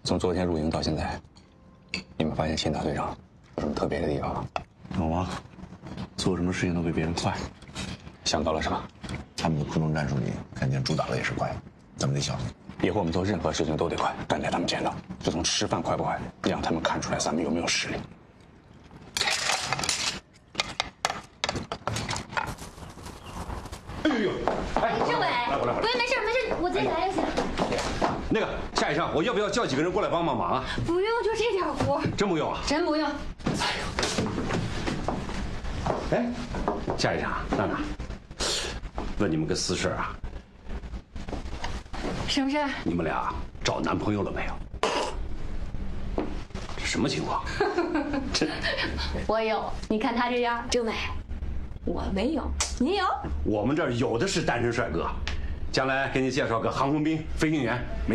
从昨天入营到现在，你们发现秦大队长有什么特别的地方吗？ 有啊，做什么事情都比别人快。 想到了是吧？ 他们的空中战术里肯定主打的也是快，咱们得小心。 以后我们做任何事情都得快，赶在他们前头。就从吃饭快不快，让他们看出来咱们有没有实力。 哎呦，哎， 政委， 来， 不用，没事，我自己来就行。 那个夏医生，我要不要叫几个人过来帮忙啊？ 不用，就这点活。 真不用啊？ 真不用。 哎，夏医生，娜娜，问你们个私事啊， 什么事？ 你们俩找男朋友了没有？这什么情况？这我有，你看他这样。政委，我没有，你有？ 我们这儿有的是单身帅哥，将来给你介绍个航空兵、飞行员。